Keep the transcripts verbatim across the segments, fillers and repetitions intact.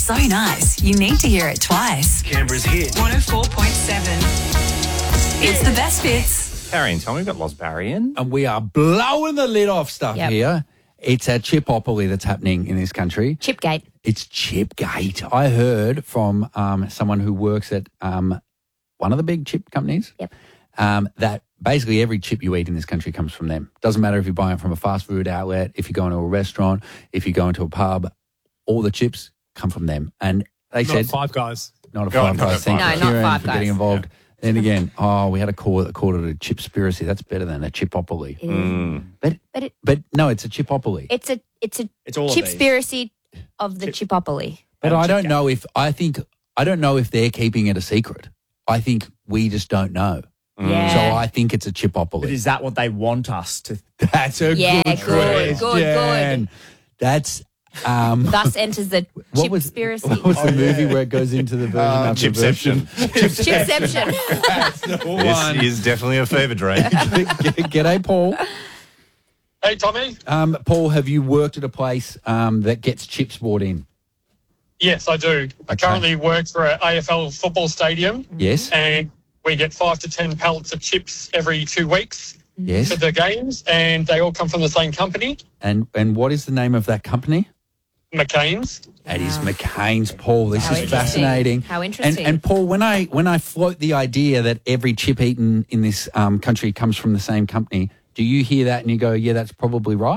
So nice, you need to hear it twice. Canberra's hit. one oh four point seven. It's the best bits. Carrie and Tommy, we've got Lost Barrier. And we are blowing the lid off stuff Yep. here. It's a chipopoly that's happening in this country. Chipgate. It's Chipgate. I heard from um, someone who works at um, one of the big chip companies Yep. um, that basically every chip you eat in this country comes from them. Doesn't matter if you're buying it from a fast food outlet, if you go into a restaurant, if you go into a pub, all the chips come from them. And they Not said... Five Guys. Not a Go on, Five Guys. Thank No, you, not Kieran, Five for Guys. getting involved. Then again, oh, we had to call it, call it a chipspiracy. That's better than a chipopoly. It is. Mm. But, But it, but no, it's a chipopoly. it's a it's a It's all of these. chipspiracy of the chipopoly. But And I don't Chipgate. know if I think I don't know if they're keeping it a secret. I think we just don't know. Yeah. So I think it's a But chipopoly. is that what they want us to? That's a Yeah, good good, question. good, good. That's um. Thus enters the what was chipspiracy. what was the movie where it goes into the version Uh, after version? Chipception. Chipception. This is definitely a fever dream. G'day, Paul. Hey, Tommy. Um, Paul, have you worked at a place um, that gets chips brought in? Yes, I do. I Okay. currently work for an A F L football stadium, Yes. and we get five to ten pallets of chips every two weeks Yes. for the games, and they all come from the same company, And and what is the name of that company? McCain's. That is McCain's, Paul. This How is interesting. fascinating. How And, interesting. and Paul, when I when I float the idea that every chip eaten in this um, country comes from the same company, do you hear that and you go, yeah, that's probably right?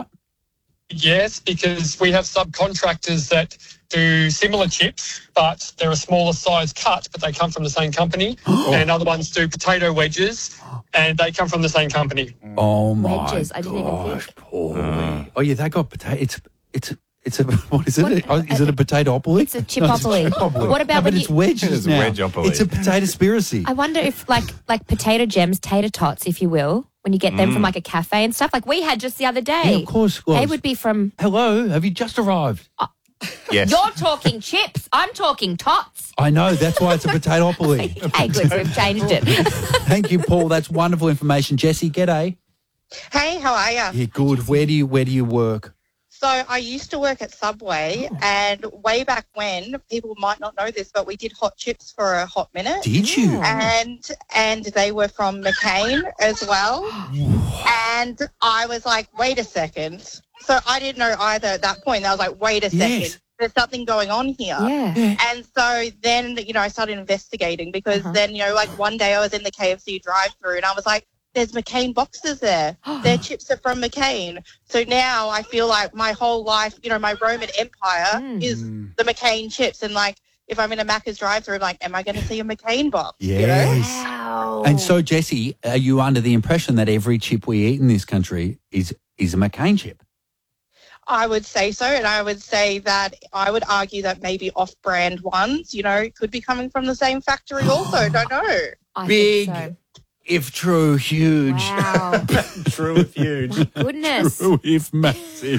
Yes, because we have subcontractors that do similar chips, but they're a smaller size cut, but they come from the same company. And other ones do potato wedges, and they come from the same company. Oh my Wedges, I didn't even gosh, think. Paul. Oh yeah, they got potato. It's it's it's a what is it? Oh, is it a potatopoly? It's a chipopoly. What about no, when but you- it's wedges It's a now. wedgeopoly. It's a potato spiracy. I wonder if like like potato gems, tater tots, if you will, when you get them from like a cafe and stuff, like we had just the other day. Yeah, of course. They was. would be from. Hello, have you just arrived? Yes. You're talking chips. I'm talking tots. I know, that's why it's a potatopoly. Okay, good. So we've changed it. Thank you, Paul. That's wonderful information. Jesse, g'day. Hey, how are you? Yeah, good. Where do you where do you work? So I used to work at Subway, and way back when, people might not know this, but we did hot chips for a hot minute. Did you? And and they were from McCain as well. And I was like, wait a second. So I didn't know either at that point. I was like, wait a second. Yes. There's something going on here. Yeah. And so then, you know, I started investigating because Uh-huh. then, you know, like one day I was in the K F C drive-thru and I was like, there's McCain boxes there. Their chips are from McCain. So now I feel like my whole life, you know, my Roman Empire Mm. is the McCain chips. And like, if I'm in a Macca's drive-thru, I'm like, am I going to see a McCain box? You know? Yes. Wow. And so, Jesse, are you under the impression that every chip we eat in this country is is a McCain chip? I would say so. And I would say that I would argue that maybe off-brand ones, you know, could be coming from the same factory also. Don't know. I Big, think if true, so. huge. Wow. True if huge. Goodness. True if massive.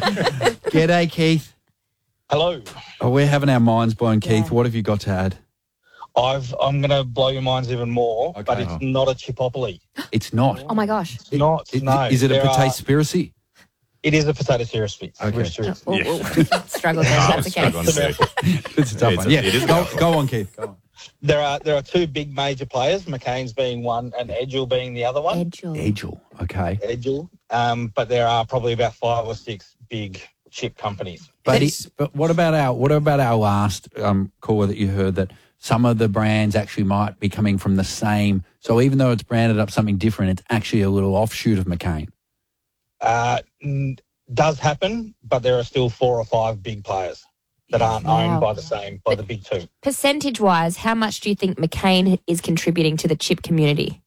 G'day, Keith. Hello. Oh, we're having our minds blown, Keith. Yeah. What have you got to add? I've, I'm going to blow your minds even more, Okay. but it's not a chipopoly. It's not. Oh my gosh. It's not. Is, no. is it a There potato are- spiracy? It is a potato spiracy. Okay. Spiracy. Oh, Yeah. oh. Struggle there. That's okay. Struggling too. It's a tough It's one. a- Yeah, it is a go, tough one. go on, Keith. Go on. There are there are two big major players, McCain's being one and Edgel being the other one. Edgel. Edgel. Okay. Edgel. Um, but there are probably about five or six big chip companies. But, It's- it, but what about our what about our last um, caller that you heard that some of the brands actually might be coming from the same? So even though it's branded up something different, it's actually a little offshoot of McCain. Uh, n- does happen, but there are still four or five big players that aren't Wow. owned by the same by the big two. Percentage wise, how much do you think McCain is contributing to the chip community?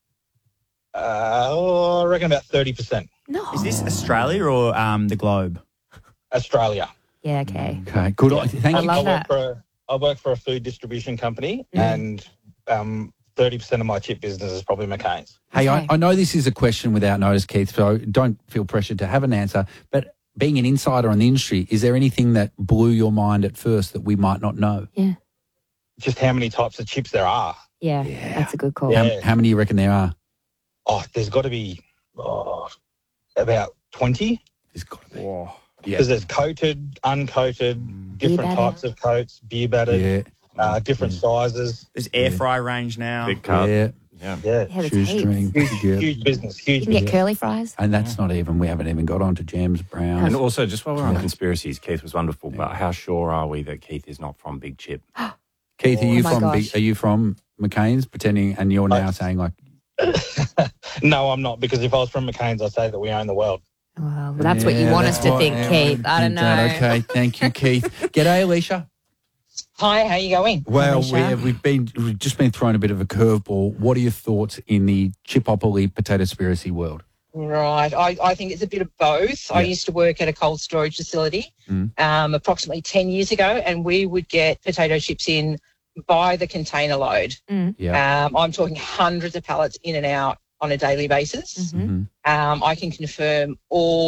Uh, oh, I reckon about thirty percent. No. Is this Australia or um, the globe? Australia. Yeah, okay. Okay, good. Yeah. Thank I you. love I work that. for a, I work for a food distribution company, Mm. and um, thirty percent of my chip business is probably McCain's. Hey, I, Okay. I know this is a question without notice, Keith, so don't feel pressured to have an answer. But being an insider on the industry, is there anything that blew your mind at first that we might not know? Just how many types of chips there are. Yeah, Yeah. that's a good call. Yeah. How, how many do you reckon there are? Oh, there's got to be oh, about twenty. There's got to be. Whoa. Yeah. Because there's coated, uncoated, different batter. types of coats, beer battered, Yeah. uh, different sizes. There's air fry range now. Big cut. Yeah. Yeah. Yeah, Yeah, there's Shoestring. heaps. huge, Yeah. huge business, You huge can get business. curly fries. And that's not even, we haven't even got onto jams, browns. And also, just while we're on conspiracies, Keith was wonderful, but how sure are we that Keith is not from Big Chip? Keith, are you Oh my from gosh. Big, are you from McCain's pretending, and you're now I- saying like, No, I'm not, because if I was from McCain's, I'd say that we own the world. Well, that's what you Yeah, want us that's to what- think, yeah, Keith. I don't think know. that. Okay, thank you, Keith. G'day, Alicia. Hi, how you going? Well, Alicia. we have, we've been we've just been thrown a bit of a curveball. What are your thoughts in the Chipopoly potato spiracy world? Right. I, I think it's a bit of both. I Yeah. used to work at a cold storage facility Mm. um, approximately ten years ago, and we would get potato chips in by the container load. Yeah. Um, I'm talking hundreds of pallets in and out on a daily basis. Mhm. Um, I can confirm all